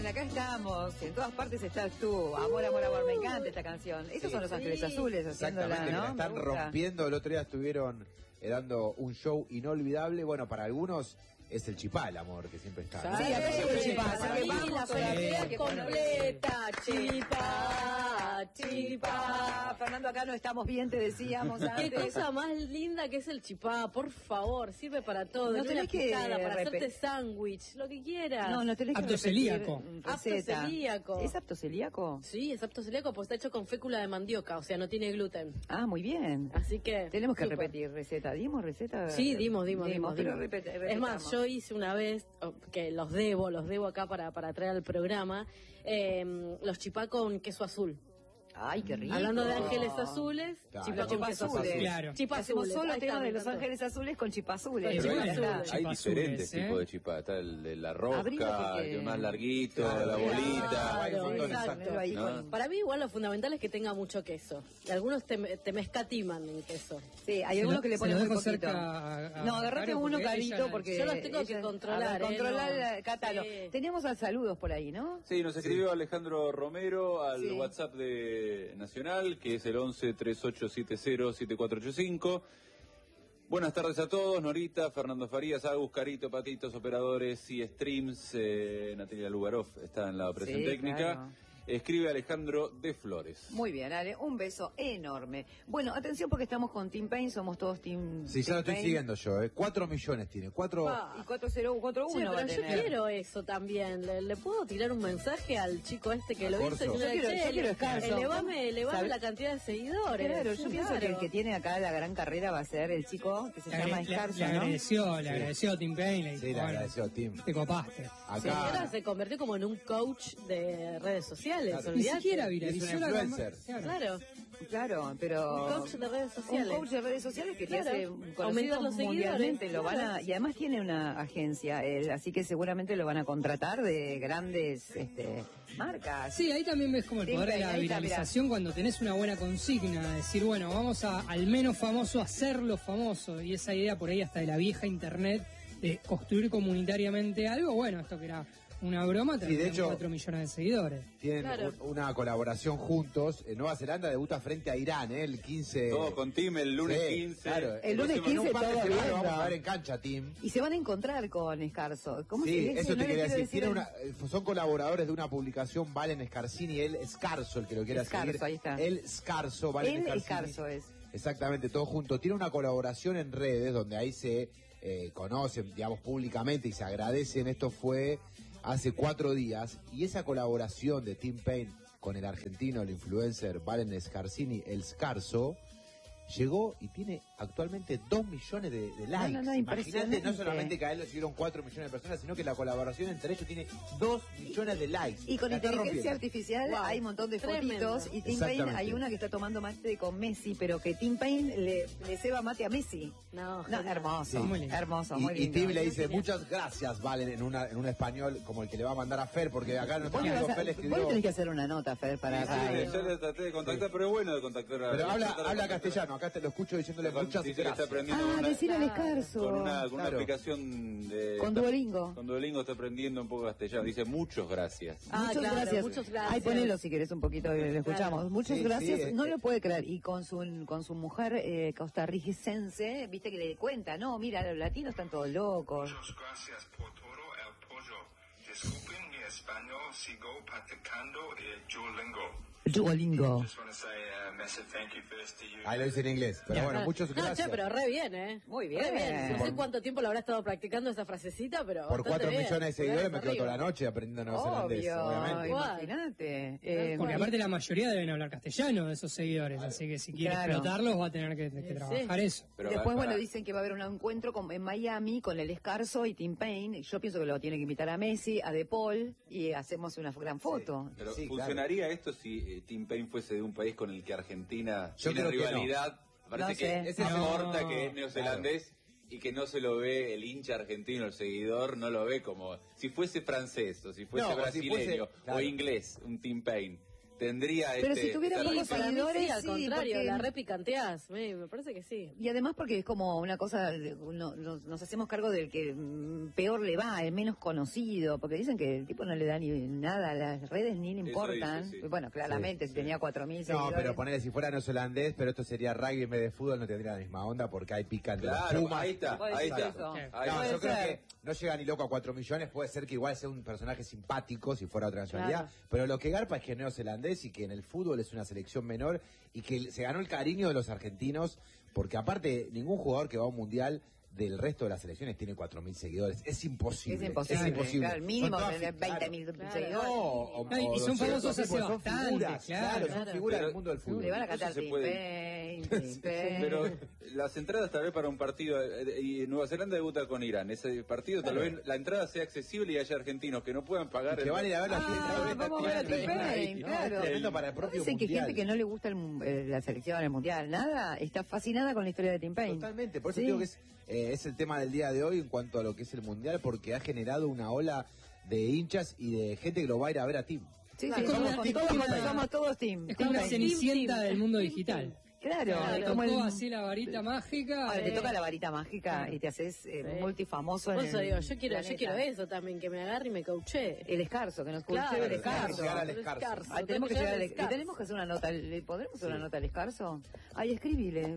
acá estamos. En todas partes estás tú. Amor, amor, amor. Me encanta esta canción. Estos son Los Ángeles Azules haciéndola, Exactamente, ¿no? que la están rompiendo. El otro día estuvieron dando un show inolvidable. Bueno, para algunos es el Chipá el amor que siempre está. Sí, acá siempre Chipá. La felicidad completa. Chipá, Chipá. Fernando, acá no estamos bien, te decíamos antes. Qué cosa más linda que es el chipá, por favor, sirve para todo. No tenés que para hacerte sándwich, lo que quieras. No tenés que Apto celíaco. receta. Apto celíaco. ¿Es apto celíaco? Sí, es apto celíaco, pues está hecho con fécula de mandioca, o sea, no tiene gluten. Ah, muy bien. Así que Tenemos que súper. repetir receta. ¿Dimos receta? Sí, dimos. Pero Es más, yo hice una vez, que los debo acá para traer al programa, los chipá con queso azul. Ay, qué rico. Hablando de ángeles azules, Claro. chipá con Chipá queso azules. azul. Claro. Chipá Hacemos azules. solo Ahí tema está, de me Los encantó. Ángeles Azules con chipá azules. Con Pero chipá bueno, azules. Hay Chipá diferentes azules, tipos de chipá. Está el de la rosca, Abrígate que- el más larguito, Claro, la bolita. Claro, Hay un montón, exacto. exacto. Ahí ¿no? con- Para mí igual lo fundamental es que tenga mucho queso. Y algunos te me escatiman en queso. Sí, hay algunos que le Se ponen lo muy dejo poquito. cerca a No, agarrate Caro, uno, porque Carito, ella- porque... Yo los tengo que controlar, A ver, controlar, no. Cátalo. Sí. Teníamos a saludos por ahí, ¿no? Sí, nos escribió Alejandro Romero al Sí. WhatsApp de Nacional, que es el 11-3870-7485. Buenas tardes a todos, Norita, Fernando Farías, Agus, Carito, Patitos, operadores y streams. Natalia Lugarov está en la operación Sí, técnica. claro. Escribe Alejandro de Flores. Muy bien, Ale, un beso enorme. Bueno, atención porque estamos con Team Pain, somos todos Team Sí, ya lo estoy Pain. siguiendo yo. 4 millones tiene. 4... Y 4041 Che, va a pero yo tener. quiero eso también. ¿Le puedo tirar un mensaje al chico este que Al lo hizo? Corso. Yo quiero escaso. Elevame ¿Sabe? la cantidad de seguidores. Claro, yo pienso que el que tiene acá la gran carrera va a ser el chico que se llama Escarzo, le ¿no? agradeció a Tim Payne. Le dijo, Sí, le bueno, agradeció a Tim. te copaste. Ahora Acá se convirtió como en un coach de redes sociales. Claro. Ni olvidate. siquiera es viralizó un la influencer. Claro. Claro. Claro, pero... Un coach de redes sociales. Un coach de redes sociales que Claro. te hace Aumentar conocido los mundialmente. seguidores. Lo van a, y además tiene una agencia, él, así que seguramente lo van a contratar de grandes marcas. Sí, ahí también ves como el Tim poder de Payne, la ahí está, viralización cuando tenés una buena consigna, decir, bueno, vamos a al menos famoso hacerlo famoso, y esa idea por ahí hasta de la vieja internet de construir comunitariamente algo, bueno, esto que era una broma, Sí, de tenía hecho- 4 millones de seguidores. tienen Claro. una colaboración juntos. Nueva Zelanda debuta frente a Irán, el 15... Todo con Tim el lunes Sí, 15. Claro. El lunes Próximo, en un 15 par de todo semanas bien, lo vamos ¿no? a ver en cancha, Tim. Y se van a encontrar con Escarzo. ¿Cómo se Sí, dice? eso No te le quería quiero decir. Tiene el- son colaboradores de una publicación, Valen Scarsini, él Scarso, el que lo quiera Scarso, seguir. ahí está. Él Scarso, Valen Él Scarsini. Escarzo es. Exactamente, todo junto. Tiene una colaboración en redes donde ahí se conocen, digamos, públicamente y se agradecen. Esto fue hace 4 días. Y esa colaboración de Tim Payne con el argentino, el influencer Valen Scarsini, el Scarso, llegó y tiene actualmente 2 millones de likes. No, Imagínate, impresionante. no solamente que a él lo siguieron 4 millones de personas, sino que la colaboración entre ellos tiene 2 millones de likes. Y con La está inteligencia rompiendo. artificial Wow. hay un montón de Tremendo. fotitos. Y Tim Payne, Exactamente. hay una que está tomando mate con Messi, pero que Tim Payne le ceba mate a Messi. No, No, hermoso, Sí. Muy lindo. hermoso, Y, muy y lindo. Tim le dice muchas gracias, Valen, en un español como el que le va a mandar a Fer, porque acá nuestro Vos, le amigo vas a- Fer le vos escribió. tenés que hacer una nota, Fer, para Sí, radio. yo le traté de contactar, pero es bueno de contactar a... Pero habla tratar de contactar. castellano, acá te lo escucho diciéndole muchas Dice que está gracias. aprendiendo Ah, con una- decir al Claro. Escarzo. con una Claro. aplicación de... Con Duolingo. Con Duolingo está aprendiendo un poco castellano. Dice muchas gracias. Ah, Muchas claro, gracias. muchas gracias. Ay, ponelo si querés un poquito, lo escuchamos. Claro. Muchas Sí, gracias. sí, No lo puede creer. Y con su mujer costarricense, viste que le cuenta, no, mira, los latinos están todos locos. Muchas gracias por todo el pollo. Disculpen mi español, sigo practicando el Duolingo. Duolingo. Just want to say a massive thank you first to you. Ahí lo dice en inglés. Pero bueno, muchas No, gracias. che, pero re bien, ¿eh? Muy bien. Re bien. No sé cuánto tiempo lo habrá estado practicando esa frasecita, pero Por bastante 4 bien. millones de seguidores me Arriba. quedo toda la noche aprendiendo neozelandés, Obvio, obviamente. imagínate. Porque aparte la mayoría deben hablar castellano de esos seguidores, así que si quiere Claro. explotarlos va a tener que trabajar eso. Pero Después, para- bueno, dicen que va a haber un encuentro en Miami con el Escarzo y Tim Payne. Yo pienso que lo tiene que invitar a Messi, a De Paul, y hacemos una gran foto. Pero Sí, ¿funcionaría esto si Tim Payne fuese de un país con el que Argentina Yo tiene creo que no. rivalidad? Parece No que sé. es No. corta, que es neozelandés y que no se lo ve el hincha argentino, el seguidor, no lo ve como si fuese francés o si fuese No, o si brasileño fuese- claro. o inglés, un Tim Payne. tendría Pero si tuviera esta pocos relación. Para mí sí, seguidores, al sí, contrario, porque- la repicanteás. Me parece que sí. Y además porque es como una cosa, nos hacemos cargo del que peor le va, el menos conocido, porque dicen que el tipo no le da ni nada a las redes, ni le Eso importan. dice, sí. Bueno, claramente, si tenía 4.000 No, seguidores. pero ponele si fuera neozelandés, pero esto sería rugby en vez de fútbol, no tendría la misma onda porque hay pica entre los Claro, Pumas. ahí está, Puede ahí ser está. eso. Ahí No, está. yo creo ser. que no llega ni loco a 4 millones, puede ser que igual sea un personaje simpático si fuera otra nacionalidad, Claro. pero lo que garpa es que es neozelandés y que en el fútbol es una selección menor y que se ganó el cariño de los argentinos, porque aparte ningún jugador que va a un mundial del resto de las selecciones tiene 4.000 seguidores, es imposible. Es imposible, claro, el mínimo Son todas tener figuras. 20.000 Claro. seguidores. No, y son 200 famosos hace tipos, son bastante, figuras, claro. son figuras Pero- del mundo del fútbol. Le van a cantar Eso se Tim puede. Payne, Tim Payne. Pero las entradas tal vez para un partido, y Nueva Zelanda debuta con Irán, ese partido tal vez la entrada sea accesible y haya argentinos que no puedan pagar Que van a ir a ver la fiesta. Vamos a ver a Tim Payne, No, claro. es tremendo para el propio Dicen que mundial. gente que no le gusta la selección, el mundial, nada, está fascinada con la historia de Tim Payne. Totalmente, por eso Sí. digo que es el tema del día de hoy en cuanto a lo que es el mundial, porque ha generado una ola de hinchas y de gente que lo va a ir a ver a Tim. Sí, Claro, sí, como somos, una- somos todos Tim. Es Tim como una Payne. cenicienta Tim, del mundo Tim, digital. Tim. Claro, Claro, es Le como tocó el... así la varita mágica. Ahora te toca la varita mágica y te haces multifamoso. Por eso en digo, el yo quiero planeta. eso también, que me agarre y me coaché. El escarzo, que nos Claro, cultive el tenemos que escarzo. llegar al escarzo. Tenemos que llegar al escarzo. tenemos que hacer una nota. ¿Le podremos hacer una nota al escarzo? Ay, escribile.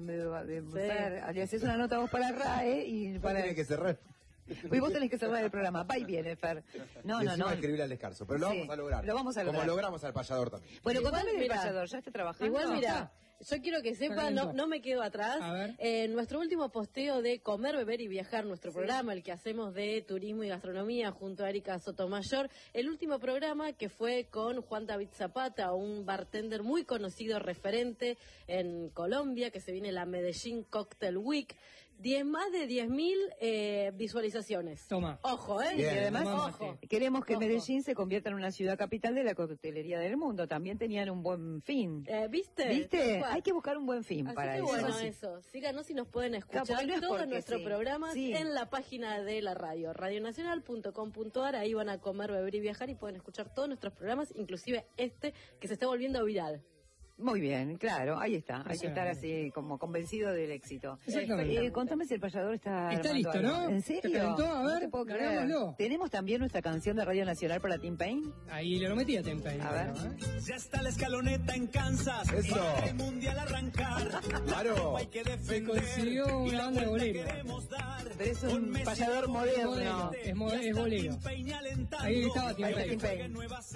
Le haces una nota vos para RAE y para... Tiene que cerrar. Y vos tenés que cerrar el programa. Va y viene, Fer. No, Y no, encima no. escribirle al descarso, pero lo Sí, vamos a lograr. lo vamos a lograr. Como logramos al payador también. Bueno, Igual, contame del mira, payador. ¿Ya está trabajando? Igual, mira, yo quiero que sepan, no me quedo atrás. A ver. Nuestro último posteo de Comer, Beber y Viajar, nuestro programa, el que hacemos de turismo y gastronomía junto a Erika Sotomayor, el último programa que fue con Juan David Zapata, un bartender muy conocido, referente en Colombia, que se viene la Medellín Cocktail Week. Más de 10.000 visualizaciones. Toma. Ojo, ¿eh? Bien. Y además, Toma ojo. mate. queremos que Ojo. Medellín se convierta en una ciudad capital de la coctelería del mundo. También tenían un buen fin. ¿Viste? ¿Viste? Tal cual. Hay que buscar un buen fin Así para que eso. bueno, Sí. eso. Síganos si nos pueden escuchar Claro, porque no es todo porque nuestro sí. programa Sí. en la página de la radio, radionacional.com.ar. Ahí van a comer, beber y viajar y pueden escuchar todos nuestros programas, inclusive este que se está volviendo viral. Muy bien, claro, ahí está. Hay que estar Excelente. así como convencido del éxito. Exactamente. Contame si el payador está Está armando listo, algo. ¿no? ¿En ¿Te serio? calentó? A No ver, te puedo creer. hagámoslo. Tenemos también nuestra canción de Radio Nacional para Tim Payne. Ahí le lo metí a Tempe. A ver. Ya está la escaloneta en Kansas. Eso. Para el mundial arrancar. Claro. Hay que Se defender. consiguió y una la banda de vuelta bolero. queremos dar. Pero es Con un Messi payador como moderno. Es bolero. Ya está Ahí Tim Payne alentando. estaba Tim Ahí está Payne. Tim Payne. Nueva